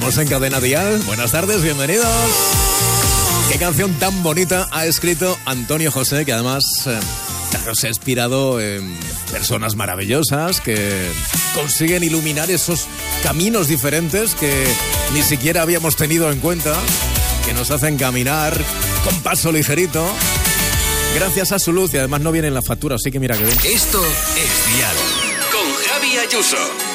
Estamos en Cadena Dial. Buenas tardes, bienvenidos. Qué canción tan bonita ha escrito Antonio José, que además se ha inspirado en personas maravillosas que consiguen iluminar esos caminos diferentes que ni siquiera habíamos tenido en cuenta, que nos hacen caminar con paso ligerito gracias a su luz, y además no viene en la factura, así que mira que bien. Esto es Dial con Javi Ayuso.